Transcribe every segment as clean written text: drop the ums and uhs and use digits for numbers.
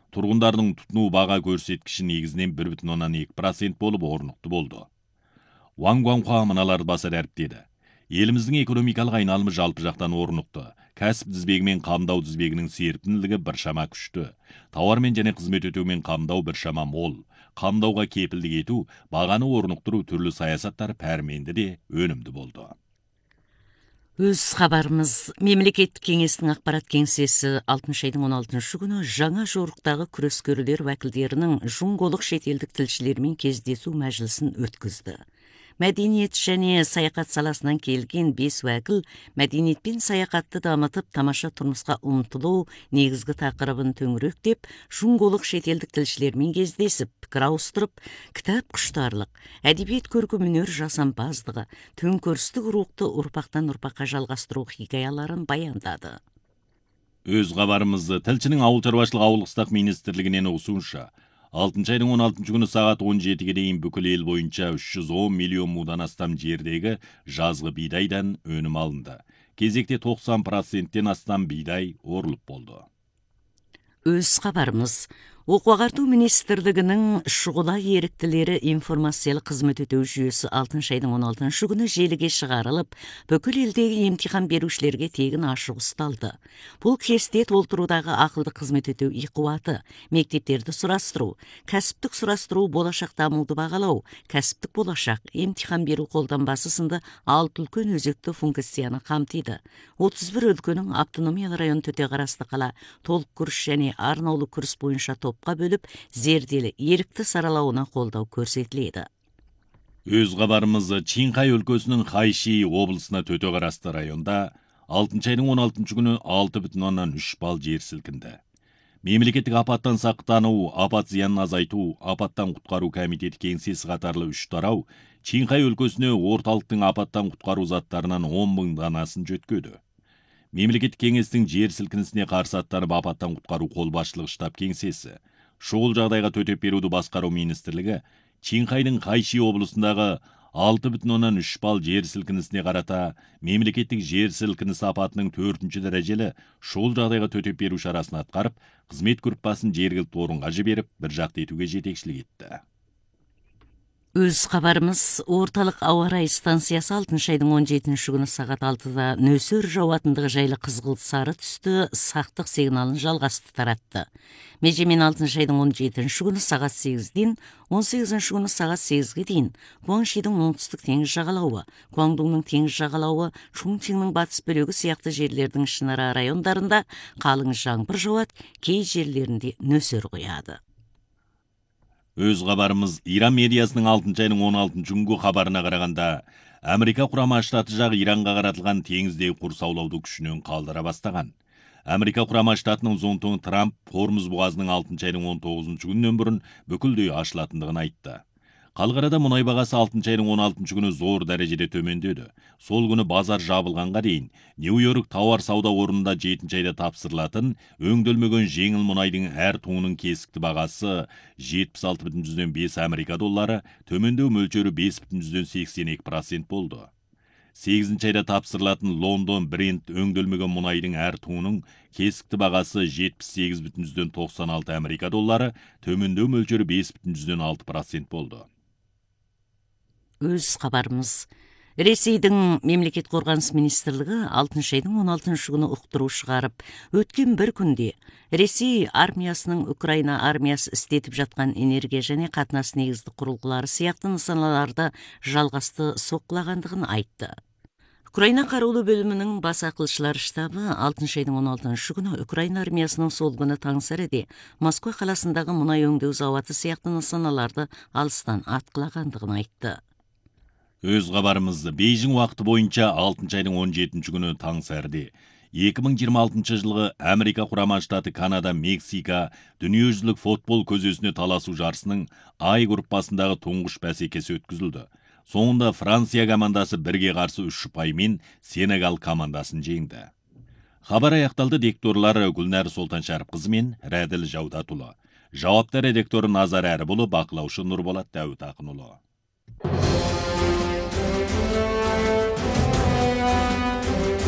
тұрғындардың тұтыну баға көрсеткіші негізінен 1,2% болып орнықты болды. Ван Гуанхуа мыналарды баса дәріптеді. Еліміздің экономикалық айналымы жалпы жақтан орнықты. Кәсіп тізбегімен қамдау тізбегінің серпінділігі біршама күшті. Тауармен және қызмет өтеумен қамдау біршама мол. Қамдауға кепілдік ету, бағаны орнықтыру түрлі саясаттар пәрменді де өнімді болды. Өз хабарымыз Мемлекеттік кеңестің ақпарат кеңсесі 6 айдың 16 күні жаңа жорықтағы күрескерлер вәкілдерінің жұңголық шетелдік тілшілермен кездесу мәжілісін өткізді. Мәдениет және саяхат саласынан келген 5 уәкіл мәдениет пен саяхатты дамытып, тамаша тұрмысқа ұмтылу негізгі тақырыбын төңіректеп, жұңголық шетелдік тілшілермен кездесіп, пікір ауыстырып, кітап құштарлық, әдебиет көркемөнер жасампаздығы, төңкерістік рухты ұрпақтан ұрпаққа жалғастыру хикаяларын баяндады. Өз хабарымызды тілшінің ауыл шаруашылық ауылдық министрлігінен оқысуынша, 6 айдың 16 күні сағат 17-ге дейін бүкіл ел бойынша 310 миллион мудан астам жердегі жазғы бидайдан өнім алынды. Кезекте 90%-тен астам бидай орылып болды. Өз хабарымыз Оқу-ағарту министрлігінің шұғыла еріктілері информациялық қызмет өтеу жүйесі 6 айдың 16 күні желіге шығарылып, бүкіл елдегі емтихан берушілерге тегін ашық ұсталды. Бұл кесте толтырудағы ақылды қызмет өтеу қуаты, мектептерді сұрастыру, кәсіптік сұрастыру, болашақ дамуды бағалау, кәсіптік болашақ, емтихан беру қолданбасы сынды 6 үлкен өзекті функцияны қамтиды. 31 өлкенің автономиялы район төте қарасты қала толық курс және арнаулы курс бойынша топқа бөліп, зерделі ерікті саралауына қолдау көрсетіледі. Өз хабарымыз Чинхай өлкесінің Хайши облысына төте қарасты районда 6 айдың 16 күні 6,3 балл жер сілкінді. Мемлекеттік апаттан сақтану, апат зиянын азайту, апаттан құтқару комитеті кеңсесі қатарлы 3 тарау Чинхай өлкесіне орталықтың апаттан құтқару заттарынан 10 мың данасын жөткеді. Мемлекеттік кеңестің жер сілкінісіне қарсы аттанып апаттан құтқару қолбасшылық штаб кеңсесі, шұғыл жағдайға төтеп беруді басқару министрлігі Чинхайдың Хайши облысындағы 6,3 балл жер сілкінісіне қарата мемлекеттік жер сілкінісі апатының 4-ші дәрежелі шұғыл жағдайға төтеп беру шарасын атқарып, қызмет группасын жергілікті орынға жіберіп, бір жақты етуге жетекшілік етті. Өз хабарымыз орталық ауа райы станциясы 6 айдың 17 күні сағат 6-да нөсер жауатындығы жайлы қызғылт сары түсті сақтық сигналын жалғасты таратты. Межемен 6 айдың 17 күні сағат 8-ден 18 күні сағат 8-ге дейін Гуаншидың оңтүстік теңіз жағалауы, Гуандоңның теңіз жағалауы, Чунчиңнің батыс бөлігі сияқты жерлердің ішінара райондарында қалың жаңбыр жауады, кей жерлерінде нөсер құяды. Өз хабарымыз Иран медиасының 6 айдың 16 күнгі хабарына қарағанда, Америка құрама штаты жағы Иранға қаратылған теңіздегі құр аулауды күшінен қалдыра бастаған. Америка құрама штатының зонтоны Трамп Хормуз бұғазының 6 айдың 19 күнінен бұрын бүкілдей ашылатындығын айтты. Қалғарада мұнай бағасы 6 айдың 16 күні зор дәрежеде төмендеді. Сол күні базар жабылғанға дейін Нью-Йорк тауар сауда орнында 7 айда тапсырылатын өңделмеген жеңіл мұнайдың әр тонының кесікті бағасы 76,5 Америка доллары, төмендеу мөлшері 5,82% болды. 8 айда тапсырылатын Лондон Брент өңделмеген мұнайдың әр тонының кесікті бағасы 78,96 Америка доллары, төмендеу мөлшері 5,6% болды. Өз хабарымыз Ресейдің мемлекет қорғаныс министрлігі 6 айдың 16 күні ұқтыру шығарып, өткен бір күнде Ресей армиясының Украина армиясы істетіп жатқан энергия және қатынас негізді құрылғылары сияқты нысаналарды жалғасты соққылағандығын айтты. Украина қарулы бөлімінің бас ақылшылар штабы 6 айдың 16 күні Украина армиясының сол күні таңсәріде Москва қаласындағы мұнай өңдеу зауыты сияқты нысаналарды алыстан атқылағандығын айтты. Өз хабарымызды Бейжің уақыты бойынша 6 айдың 17 күні таңсәріде 2026 жылғы Америка құрама штаты Канада, Мексика дүниежүзілік футбол көзесіне таласу жарысының ай группасындағы тұңғыш бәсекесі өткізілді. Соңында Франция командасы 1-ге қарсы 3 ұпаймен Сенегал командасын жеңді. Хабар аяқталды. Дикторлары Гүлнәр Солтаншәріпқызы мен Рәділ Жаудатұлы. Жауапты редакторы Назар Әріпұлы, бақылаушы Нұрболат Дәуіт Ақынұлы.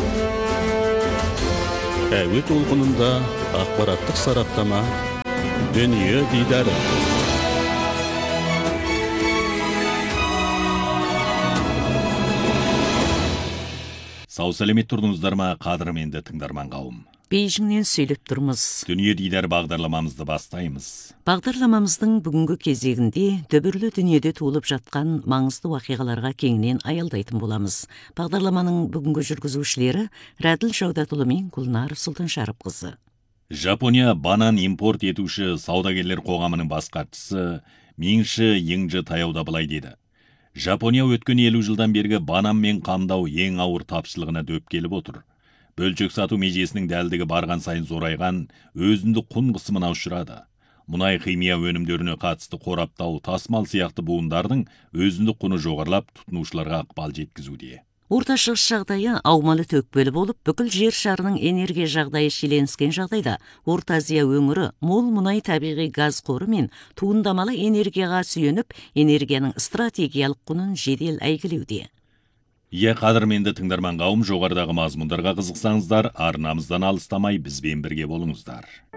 Әуе толқынында ақпараттық сараптама Дүние дидары. Сау сәлемет тұрдыңыздар ма, қадірменді тыңдарман қауым. Бейжіңнен сөйлеп тұрмыз. Дүние дидар бағдарламамызды бастаймыз. Бағдарламамыздың бүгінгі кезегінде дүбірлі дүниеде туылып жатқан маңызды уақиғаларға кеңінен аялдайтын боламыз. Бағдарламаның бүгінгі жүргізушілері Рәділ Жаудатұлы мен Гүлнар Сұлтаншарыпқызы. Жапония банан импорт етуші саудагерлер қоғамының басқаршысы Минши Еңжі таяуда былай деді. Жапония өткен 50 жылдан бергі банан мен қамдау ең ауыр тапшылығына дөп келіп отыр. Бөлшек сату межесінің дәлдігі барған сайын зорайған, өзіндік құн қысымына ұшырады. Мұнай химия өнімдеріне қатысты қораптау, тасымал сияқты буындардың өзіндік құны жоғарылап, тұтынушыларға ықпал жеткізуде. Орта Шығыс жағдайы аумалы төкпелі болып, бүкіл жер шарының энергия жағдайы шиеленіскен жағдайда, Орта Азия өңірі мол мұнай табиғи газ қоры мен туындамалы энергияға сүйеніп, энергияның стратегиялық құнын жедел әйгілеуде. Қадірменді тыңдарман қауым, жоғарыдағы мазмұндарға қызықсаңыздар, арнамыздан алыстамай бізбен бірге болыңыздар.